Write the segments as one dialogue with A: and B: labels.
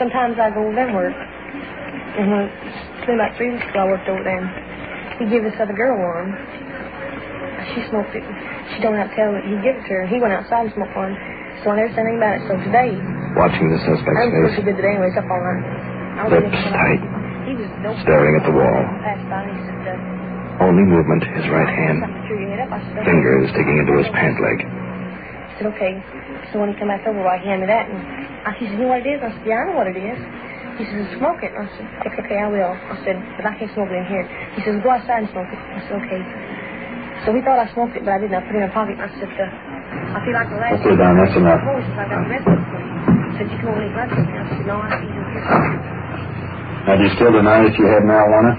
A: sometimes I go over there and work. And it's been about 3 weeks ago I worked over there. He gave this other girl one. She smoked it. She don't have to tell it. He gave it to her. He went outside and smoked one. So I never said anything about it. So today...
B: Watching the suspect's
A: I was
B: face.
A: supposed to do today anyways, up all night.
B: Lips tight. Staring at the wall. Only movement, his right hand. Fingers sticking into his pant leg.
A: I said, okay. So when he come back over, he handed me that. And he said, you know what it is? I said, yeah, I know what it is. He says, smoke it. I said, okay, I will. I said, but I can't smoke it in here. He says, go outside and smoke it. I said, okay. So he thought I smoked it, but I didn't. I put it in my pocket. I said, I feel like the last...
B: Okay, Don, that's enough.
A: I got arrested. He said, you can only blood with me. I said, no, I see you here.
B: Now, do you still deny that you had marijuana?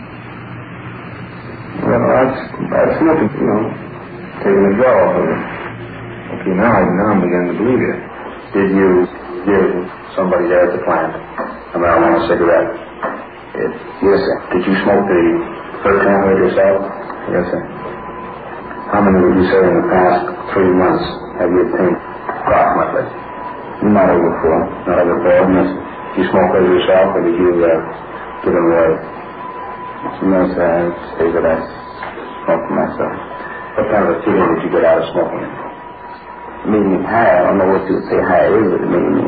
C: Well, I smoked it, taking a draw off of it. Okay, now I'm beginning to believe you. Did you give somebody there at the plant a marijuana cigarette? Yes, sir. Did you smoke the first time with yourself? Yes, sir. How many would you say in the past 3 months have you obtained approximately? Not over 4. Not over 4, yes. Did you smoke those yourself, or did you give them away? No, sir. I'd say that I smoked myself. What kind of a feeling did you get out of smoking it? It made me high. I don't know what you would say high is, but it made me...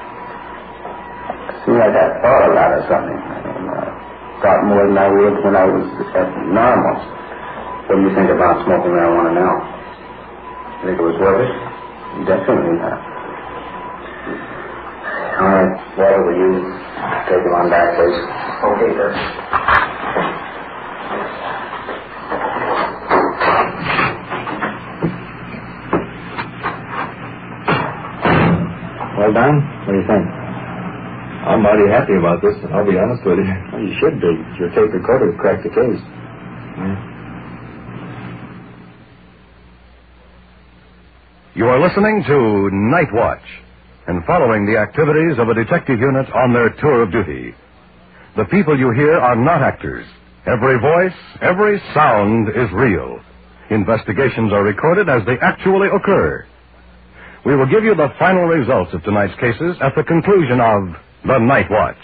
C: It seemed like I thought a lot of something. I don't know. I thought more than I would when I was at normal. What do you think about smoking marijuana now? You think it was worth it? Definitely not. All right, Walter, will you take him on back, please? Okay, sir.
B: Well, Don, what do you think? I'm mighty happy about this, I'll be honest with you. Well, you should be. Your tape recorder cracked the case. Yeah.
D: You are listening to Night Watch and following the activities of a detective unit on their tour of duty. The people you hear are not actors. Every voice, every sound is real. Investigations are recorded as they actually occur. We will give you the final results of tonight's cases at the conclusion of The Night Watch.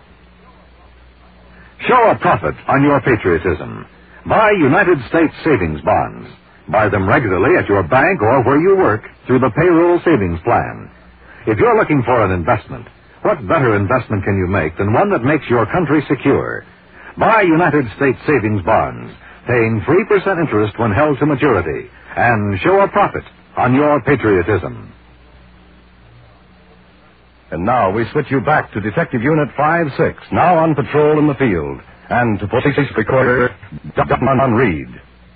D: Show a profit on your patriotism. Buy United States savings bonds. Buy them regularly at your bank or where you work through the payroll savings plan. If you're looking for an investment, what better investment can you make than one that makes your country secure? Buy United States savings bonds, paying 3% interest when held to maturity, and show a profit on your patriotism. And now we switch you back to Detective Unit 5-6, now on patrol in the field, and to police recorder Don Reed.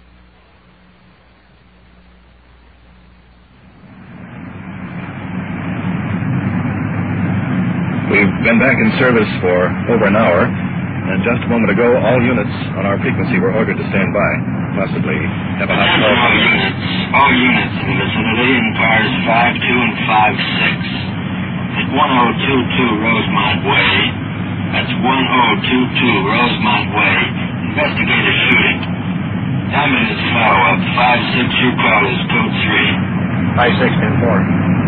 E: We've been back in service for over an hour, and just a moment ago, all units on our frequency were ordered to stand by, possibly have a hot call.
F: All units in the vicinity in cars 5-2 and 5-6. At 1022 Rosemont Way, that's 1022 Rosemont Way, investigate a shooting. Ambulance follow-up, 5-6, your call is code 3.
E: 5-6 and 4.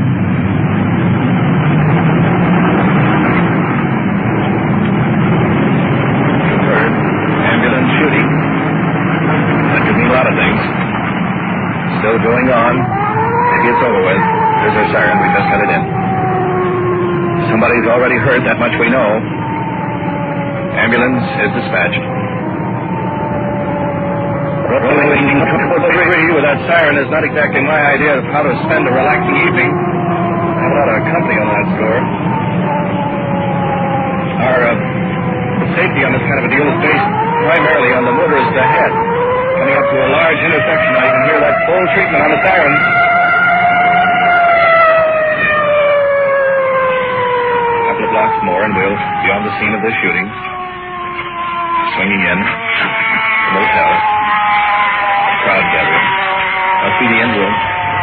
E: Still going on. Maybe it's over with. There's our siren. We just got it in. Somebody's already heard. That much we know. Ambulance is dispatched. Rolling with that siren is not exactly my idea of how to spend a relaxing evening. I have a lot of company on that score. Our safety on this kind of a deal is based primarily on the motorist ahead. Coming up to a large intersection, I can hear that full treatment on the siren. A couple of blocks more and we'll be on the scene of this shooting. Swinging in. The motel. Crowd gathering. I'll see the end room.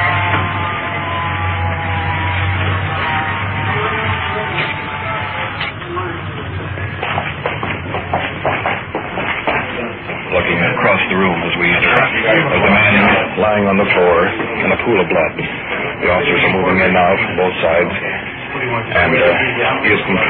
E: Looking across the room as we enter, there's a man lying on the floor in a pool of blood. The officers are moving in now from both sides, and he is completely